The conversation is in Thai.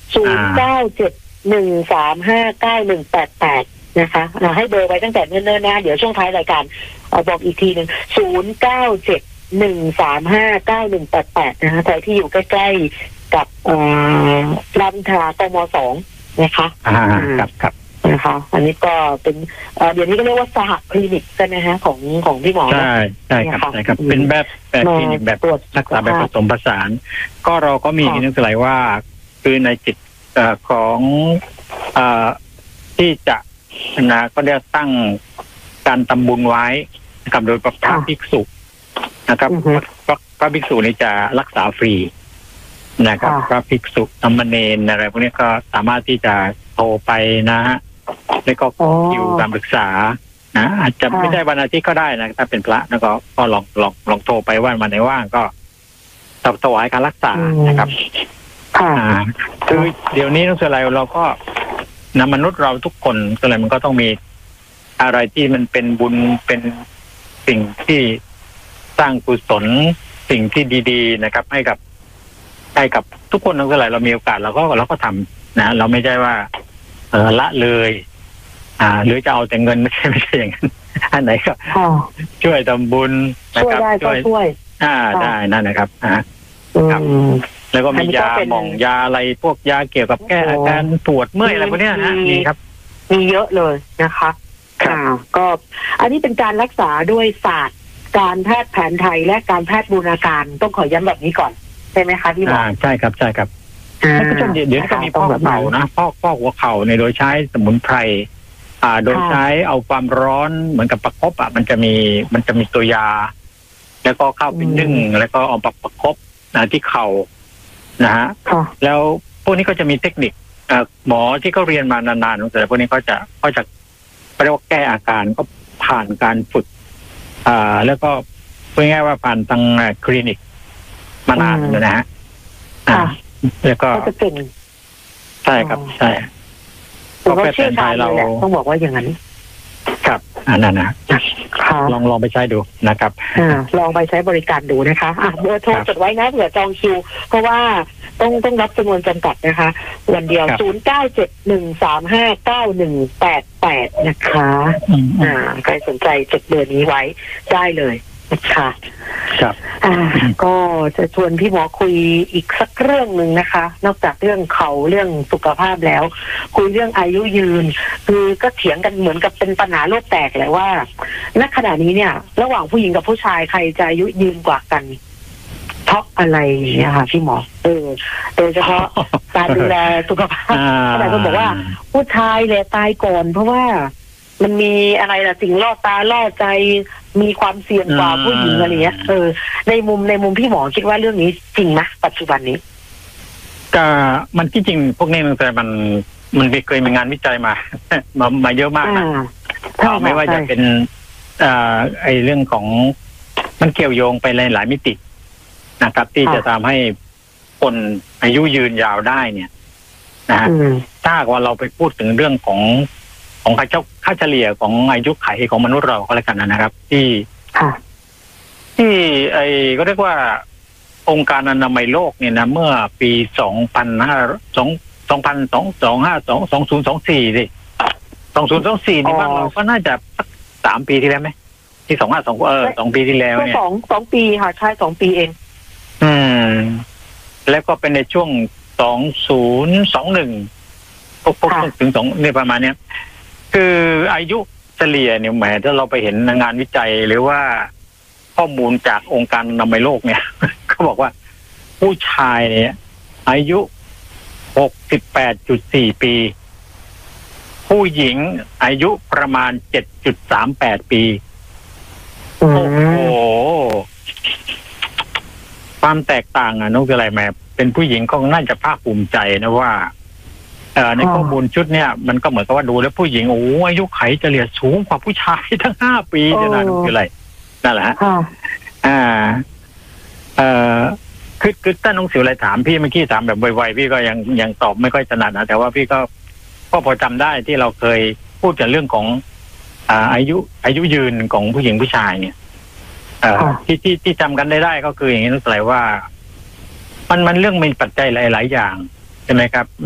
0971359188นะคะให้เบอร์ไว้ตั้งแต่เนิ่นๆนะเดี๋ยวช่วงท้ายรายการบอกอีกทีหนึ่ง0971359188นะคะใครที่อยู่ใกล้ๆกับรามอินทรากม.2นะคะครับนะคะอันนี้ก็เป็นเดี๋ยวนี้ก็เรียกว่าสหคลินิกใช่ไหมฮะของพี่หมอใช่ครับเป็นแบบคลินิกแบบรักษาแบบผสมผสานก็เราก็มีนึกถึงว่าคือในจิตของที่จะก็ได้ตั้งการทำบุญไว้นะครับโดยพระภิกษุนะครับพระภิกษุนี่จะรักษาฟรีนะครับพระภิกษุสามเณรอะไรพวกนี้ก็สามารถที่จะโทรไปนะฮะแล้วก็อยู่การปรึกษานะอาจจะไม่ได้วันอาทิตย์ก็ได้นะถ้าเป็นพระแล้วก็ลองโทรไปว่าวันไหนว่างก็ถวายการรักษานะครับคือเดี๋ยวนี้ต้องเสียอะไรเราก็มนุษย์เราทุกคนอะไรมันก็ต้องมีอะไรที่มันเป็นบุญเป็นสิ่งที่สร้างกุศลสิ่งที่ดีๆนะครับให้กับทุกคนทั้งหลายเรามีโอกาสเราก็ทำนะเราไม่ใช่ว่าละเลยหรือจะเอาแต่เงินไม่ใช่อย่างนั้นอันไหนก็ช่วยทำบุญนะครับช่วยได้นั่นนะครับครับแล้วก็มียาหม่องยาอะไรพวกยาเกี่ยวกับแก้อาการปวดเมื่อยอะไรพวกนี้นะมีครับมีเยอะเลยนะคะก็อันนี้เป็นการรักษาด้วยศาสตร์การแพทย์แผนไทยและการแพทย์บูรณาการต้องขอย้ำแบบนี้ก่อนใช่ไหมคะพี่หมอใช่ครับแล้วก็เดี๋ยวก็มีพอกเข่านะพอกหัวเข่าในโดยใช้สมุนไพรโดยใช้เอาความร้อนเหมือนกับประคบมันจะมีตัวยาแล้วก็เข้าไปนึ่งแล้วก็เอาประคบที่เข่านะฮะแล้วพวกนี้ก็จะมีเทคนิคหมอที่เขาเรียนมานานๆแต่พวกนี้ก็จะเรียกว่าแก้อาการก็ผ่านการฝึกแล้วก็พูดง่ายๆว่าผ่านทางคลินิกมานานเลยนะฮะแล้วก็จะเป็นใช่ครับใช่ก็แพทย์แผนไทยเราต้องบอกว่าอย่างนั้นครับนั่นนะลองไปใช้ดูนะครับลองไปใช้บริการดูนะคะเบอร์โทรจดไว้นะเผื่อจองคิวเพราะว่าต้องรับจำนวนจำกัดนะคะวันเดียว0971359188นะคะใครสนใจจดเบอร์นี้ไว้ได้เลยค่ะครับก็จะชวนพี่หมอคุยอีกสักเรื่องหนึ่งนะคะนอกจากเรื่องเขาเรื่องสุขภาพแล้วคุยเรื่องอายุยืนคือก็เถียงกันเหมือนกับเป็นปัญหาโลกแตกแหละว่าณขณะนี้เนี่ยระหว่างผู้หญิงกับผู้ชายใครจะอายุยืนกว่ากันเพราะอะไรเนี่ยค่ะพี่หมอโดยเฉพาะการดูแลสุขภาพหลายคนบอกว่าผู้ชายเลยตายก่อนเพราะว่ามันมีอะไรล่ะสิ่งล่อตาล่อใจมีความเสี่ยงกว่าผู้หญิงอะไรเงี้ยในมุมพี่หมอคิดว่าเรื่องนี้จริงไหมปัจจุบันนี้ก็มันที่จริงพวกนี้มันแต่มันเคยมีงานวิจัยมาเยอะมากนะไม่ว่าจะเป็นไอเรื่องของมันเกี่ยวโยงไปหลายมิตินะครับที่จะทำให้คนอายุยืนยาวได้เนี่ยนะฮะถ้าว่าเราไปพูดถึงเรื่องของค่าเฉลี่ยของอายุขัยของมนุษย์เราก็แล้วกันนะครับที่ก็เรียกว่าองค์การอนามัยโลกเนี่ยนะเมื่อปี2024สิ2024นี่บ้านเราก็น่าจะสัก3 ปีที่แล้วไหมที่2 ปีที่แล้วเนี่ย 2 ปีค่ะใช่2 ปีเองแล้วก็เป็นในช่วง2021พวกถึง2เนี่ยประมาณเนี้ยคืออายุเฉลี่ยเนี่ยแหมถ้าเราไปเห็นงานวิจัยหรือว่าข้อมูลจากองค์การอนามัยโลกเนี่ยเขาบอกว่าผู้ชายเนี่ยอายุ 68.4 ปีผู้หญิงอายุประมาณ 7.38 ปีโอ้โหความแตกต่างน้องคืออะไรแม่เป็นผู้หญิงก็น่าจะภาคภูมิใจนะว่าในข้อมูลชุดเนี่ยมันก็เหมือนกับว่าดูแล้วผู้หญิงอายุไขเฉลี่ยสูงกว่าผู้ชายทั้ง5 ปีจะนั่นคืออะไรนั่นแหละฮะคือถ้าน้องสิวอะไรถามพี่เมื่อกี้ถามแบบไวๆพี่ก็ยังตอบไม่ค่อยถนัดนะแต่ว่าพี่ก็พอจำได้ที่เราเคยพูดกันเรื่องของอายุยืนของผู้หญิงผู้ชายเนี่ยที่จำกันได้ก็คืออย่างนี้นั่นแปลว่ามันเรื่องมีปัจจัยหลายๆอย่างใช่ไหมครับ